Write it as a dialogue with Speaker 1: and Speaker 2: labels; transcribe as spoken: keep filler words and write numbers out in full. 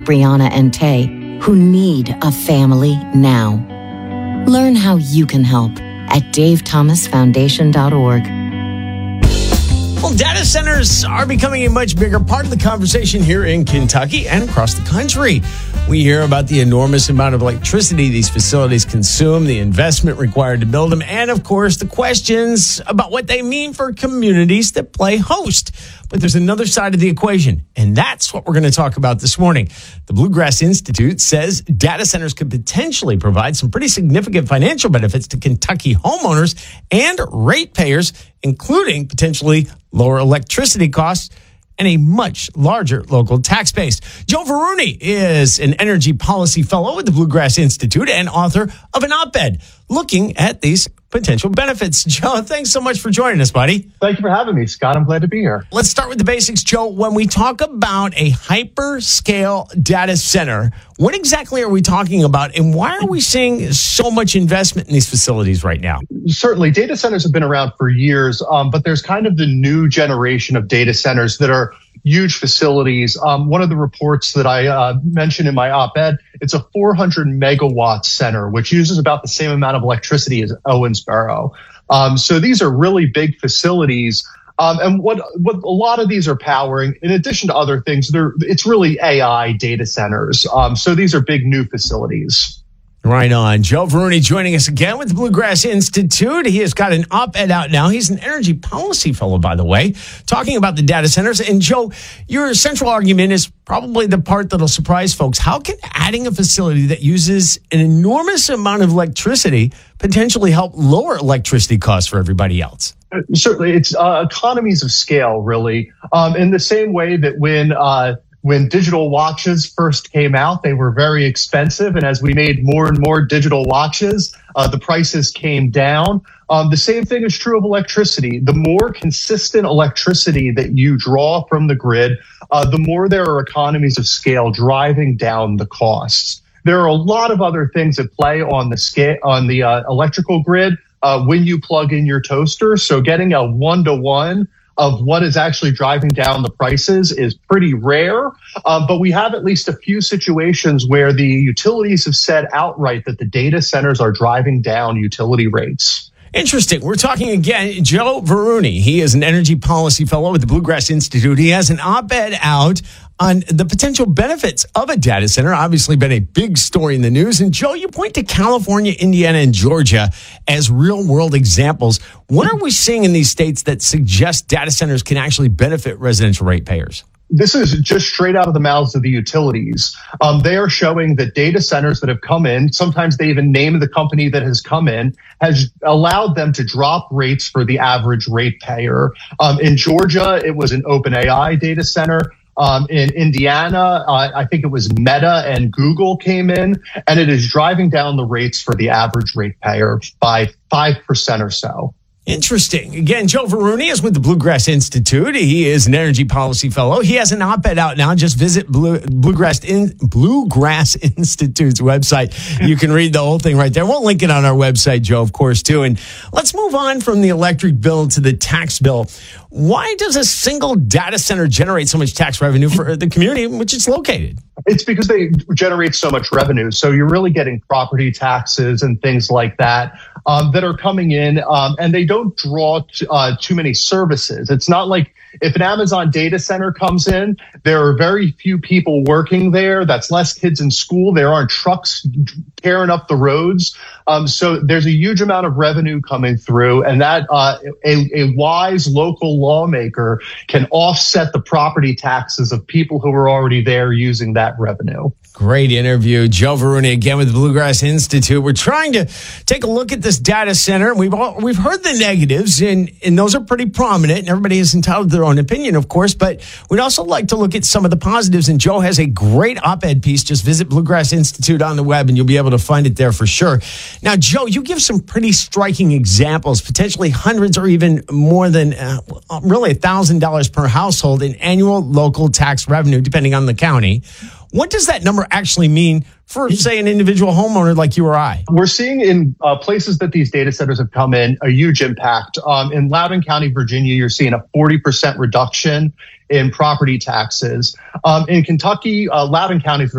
Speaker 1: Brianna and Tay, who need a family now. Learn how you can help at dave thomas foundation dot org.
Speaker 2: Well, data centers are becoming a much bigger part of the conversation here in Kentucky and across the country. We hear about the enormous amount of electricity these facilities consume, the investment required to build them, and, of course, the questions about what they mean for communities that play host. But there's another side of the equation, and that's what we're going to talk about this morning. The Bluegrass Institute says data centers could potentially provide some pretty significant financial benefits to Kentucky homeowners and ratepayers, including potentially lower electricity costs and a much larger local tax base. Joe Varuni is an energy policy fellow at the Bluegrass Institute and author of an op-ed looking at these potential benefits. Joe, thanks so much for joining us, buddy.
Speaker 3: Thank you for having me, Scott. I'm glad to be here.
Speaker 2: Let's start with the basics, Joe. When we talk about a hyperscale data center, what exactly are we talking about, and why are we seeing so much investment in these facilities right now?
Speaker 3: Certainly, data centers have been around for years, um, but there's kind of the new generation of data centers that are huge facilities. Um, one of the reports that I uh, mentioned in my op-ed, it's a four hundred megawatt center, which uses about the same amount of electricity as Owensboro. Um, so these are really big facilities. Um, and what, what a lot of these are powering, in addition to other things, they're, it's really A I data centers. Um, so these are big new facilities.
Speaker 2: Right on. Joe Varuni joining us again with the Bluegrass Institute. He has got an op-ed out now. He's an energy policy fellow, by the way, talking about the data centers. And Joe, your central argument is probably the part that'll surprise folks. How can adding a facility that uses an enormous amount of electricity potentially help lower electricity costs for everybody else?
Speaker 3: Certainly, it's uh, economies of scale, really. Um, in the same way that when uh, when digital watches first came out, they were very expensive. And as we made more and more digital watches, uh, the prices came down. Um, the same thing is true of electricity. The more consistent electricity that you draw from the grid, uh, the more there are economies of scale driving down the costs. There are a lot of other things at play on the scale, on the uh, electrical grid uh, when you plug in your toaster. So getting a one-to-one of what is actually driving down the prices is pretty rare. Um, but we have at least a few situations where the utilities have said outright that the data centers are driving down utility rates.
Speaker 2: Interesting. We're talking again, Joe Varuni. He is an energy policy fellow at the Bluegrass Institute. He has an op-ed out on the potential benefits of a data center. Obviously been a big story in the news. And Joe, you point to California, Indiana, and Georgia as real-world examples. What are we seeing in these states that suggest data centers can actually benefit residential ratepayers?
Speaker 3: This is just straight out of the mouths of the utilities. Um, they are showing that data centers that have come in, sometimes they even name the company that has come in, has allowed them to drop rates for the average ratepayer. Um, in Georgia, it was an OpenAI data center. Um, in Indiana, uh, I think it was Meta and Google came in, and it is driving down the rates for the average ratepayer by five percent or so.
Speaker 2: Interesting. Again, Joe Varuni is with the Bluegrass Institute. He is an energy policy fellow. He has an op-ed out now. Just visit Blue, Bluegrass, in, Bluegrass Institute's website. You can read the whole thing right there. We'll link it on our website, Joe, of course, too. And let's move on from the electric bill to the tax bill. Why does a single data center generate so much tax revenue for the community in which it's located?
Speaker 3: It's because they generate so much revenue. So you're really getting property taxes and things like that um, that are coming in, um, and they don't draw t- uh, too many services. It's not like if an Amazon data center comes in, there are very few people working there. That's less kids in school. There aren't trucks tearing up the roads. Um, so there's a huge amount of revenue coming through, and that uh, a, a wise local lawmaker can offset the property taxes of people who are already there using that revenue.
Speaker 2: Great interview. Joe Varuni again with the Bluegrass Institute. We're trying to take a look at this data center. We've all, we've heard the negatives, and, and those are pretty prominent, and everybody is entitled to their own opinion, of course, but we'd also like to look at some of the positives, and Joe has a great op-ed piece. Just visit Bluegrass Institute on the web, and you'll be able to find it there for sure. Now, Joe, you give some pretty striking examples, potentially hundreds or even more than uh, really one thousand dollars per household in annual local tax revenue, depending on the county. What does that number actually mean for, say, an individual homeowner like you or I?
Speaker 3: We're seeing in uh, places that these data centers have come in a huge impact. Um, in Loudoun County, Virginia, you're seeing a forty percent reduction in property taxes. Um, in Kentucky, uh, Loudoun County,